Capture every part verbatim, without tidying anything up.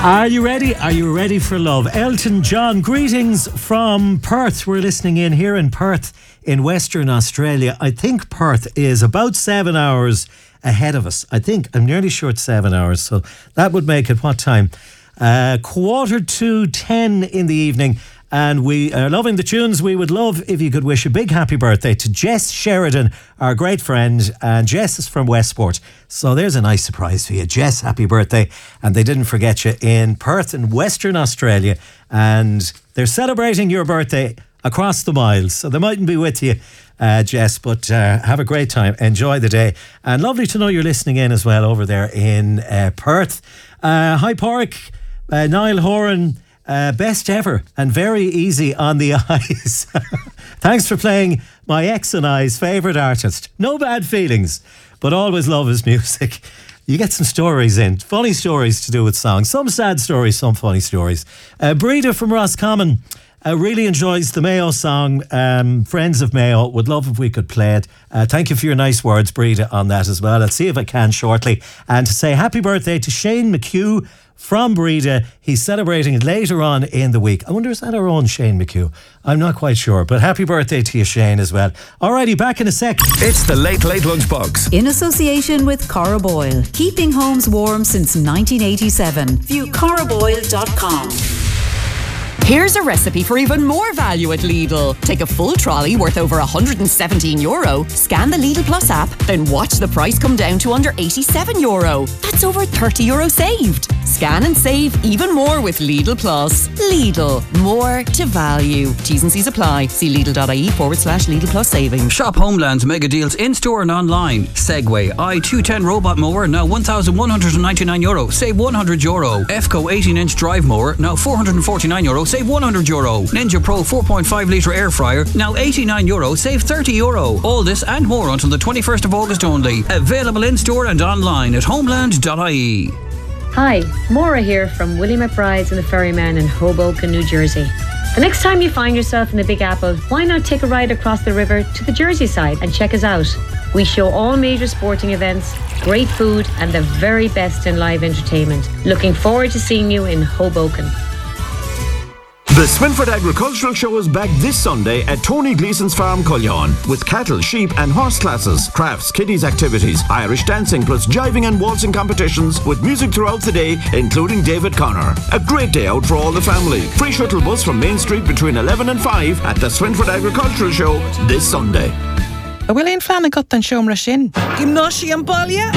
Are you ready? Are you ready for love? Elton John, greetings from Perth. We're listening in here in Perth in Western Australia. I think Perth is about seven hours ahead of us. I think, I'm nearly sure it's seven hours. So that would make it what time? Uh, quarter to ten in the evening. And we are loving the tunes. We would love if you could wish a big happy birthday to Jess Sheridan, our great friend. And Jess is from Westport. So there's a nice surprise for you. Jess, happy birthday. And they didn't forget you in Perth in Western Australia. And they're celebrating your birthday across the miles. So they mightn't be with you, uh, Jess, but uh, have a great time. Enjoy the day. And lovely to know you're listening in as well over there in uh, Perth. Uh, hi, Park. Uh, Niall Horan. Uh, best ever and very easy on the eyes. Thanks for playing my ex and I's favourite artist. No bad feelings, but always love his music. You get some stories in, funny stories to do with songs, some sad stories, some funny stories. Uh, Breda from Roscommon uh, really enjoys the Mayo song, um, Friends of Mayo. Would love if we could play it. Uh, thank you for your nice words, Breda, on that as well. I'll see if I can shortly. And to say happy birthday to Shane McHugh from Breda. He's celebrating it later on in the week. I wonder, is that our own Shane McHugh? I'm not quite sure, but happy birthday to you, Shane, as well. Alrighty, back in a sec. It's the Late Late Lunchbox. In association with Cora Boyle. Keeping homes warm since nineteen eighty-seven. View cora boyle dot com. Here's a recipe for even more value at Lidl. Take a full trolley worth over one hundred seventeen euro, scan the Lidl Plus app, then watch the price come down to under eighty-seven euro. That's over thirty euro saved. Scan and save even more with Lidl Plus. Lidl, more to value. T's and C's apply. See Lidl.ie forward slash Lidl Plus savings. Shop Homeland's mega deals in-store and online. Segway i two ten robot mower, now one thousand one hundred ninety-nine euro, save one hundred euro. F C O eighteen inch drive mower, now four hundred forty-nine euro, save one hundred euro. Ninja Pro four point five litre air fryer, now eighty-nine euro, save thirty euro. All this and more until the twenty-first of August only. Available in-store and online at homeland dot I E. Hi, Maura here from Willie McBride's and the Ferryman in Hoboken, New Jersey. The next time you find yourself in the Big Apple, why not take a ride across the river to the Jersey side and check us out? We show all major sporting events, great food and the very best in live entertainment. Looking forward to seeing you in Hoboken. The Swinford Agricultural Show is back this Sunday at Tony Gleeson's Farm, Cullion, with cattle, sheep and horse classes, crafts, kiddies activities, Irish dancing plus jiving and waltzing competitions with music throughout the day, including David Connor. A great day out for all the family. Free shuttle bus from Main Street between eleven and five at the Swinford Agricultural Show this Sunday. A bhfuil éon fleanna got an seomra sin. Gymnáisi an baile?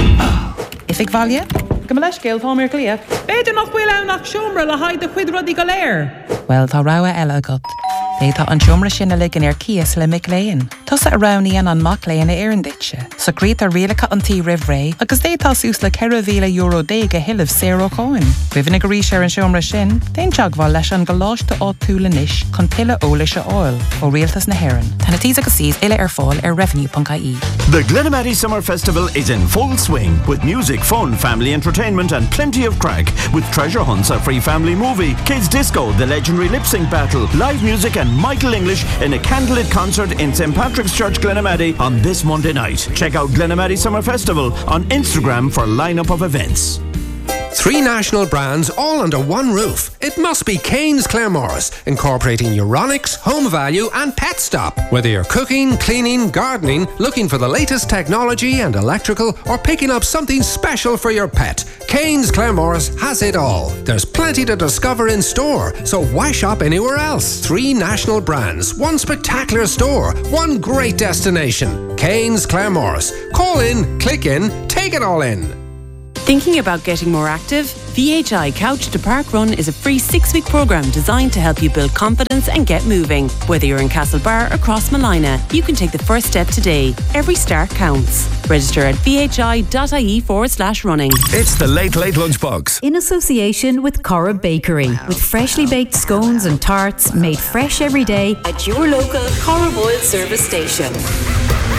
If ag bhaile? Go leis céil tá mé clia. Beidir nach bhfuil ann nach seomra le haid de chuid rudí go léir. Well, tá rogha eile agat. Bé tá an seomra sin a ligean ar cias le mic léin. Tusa a rognaíonn an mac léin a éireann ditse. So grét a rialacha an tí rih ré, agus dé tá sús le ceithre mhíle euro déag a hiileh zéro cáin. Rihanna go rís ar an seomra sin, déon teagmháil leis an go láiste á túla níis chun tuile ólaise áil ó rialtas na hÉireann. Tána tís agus síos ile ar fáil ar revenue dot I E. The Glenamaddy Summer Festival is in full swing with music, fun, family entertainment and plenty of crack with treasure hunts, a free family movie, kids disco, the legendary lip sync battle, live music and Michael English in a candlelit concert in Saint Patrick's Church, Glenamaddy on this Monday night. Check out Glenamaddy Summer Festival on Instagram for a lineup of events. Three national brands all under one roof. It must be Kane's Claremorris, incorporating Euronics, Home Value and Pet Stop. Whether you're cooking, cleaning, gardening, looking for the latest technology and electrical, or picking up something special for your pet, Kane's Claremorris has it all. There's plenty to discover in store, so why shop anywhere else? Three national brands, one spectacular store, one great destination. Kane's Claremorris. Call in, click in, take it all in. Thinking about getting more active? V H I Couch to Park Run is a free six-week programme designed to help you build confidence and get moving. Whether you're in Castlebar or Crossmalina, you can take the first step today. Every start counts. Register at vhi.ie forward slash running. It's the Late Late Lunchbox. In association with Cora Bakery. With freshly baked scones and tarts made fresh every day at your local Cora Boyle service station.